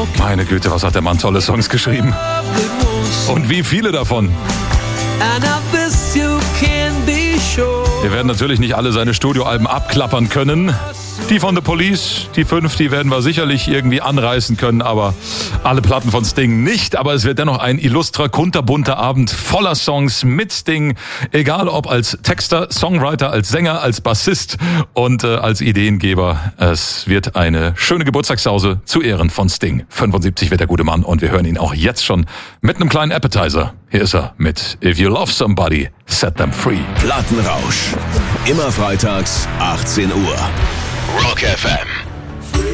Meine Güte, was hat der Mann tolle Songs geschrieben. Und wie viele davon. Wir werden natürlich nicht alle seine Studioalben abklappern können. Die von The Police, die 5, die werden wir sicherlich irgendwie anreißen können, aber alle Platten von Sting nicht. Aber es wird dennoch ein illustrer, kunterbunter Abend voller Songs mit Sting. Egal ob als Texter, Songwriter, als Sänger, als Bassist und als Ideengeber. Es wird eine schöne Geburtstagssause zu Ehren von Sting. 75 wird der gute Mann und wir hören ihn auch jetzt schon mit einem kleinen Appetizer. Hier ist er mit If You Love Somebody, Set Them Free. Plattenrausch. Immer freitags, 18 Uhr. Rock FM.